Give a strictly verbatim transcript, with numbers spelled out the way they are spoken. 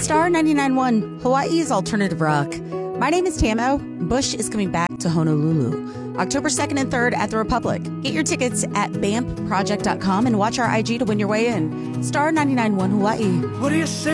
Star ninety-nine point one, Hawaii's alternative rock. My name is Tamo. Bush is coming back to Honolulu October second and third at the Republic. Get your tickets at bamp project dot com and watch our I G to win your way in. Star ninety-nine point one Hawaii. What do you say?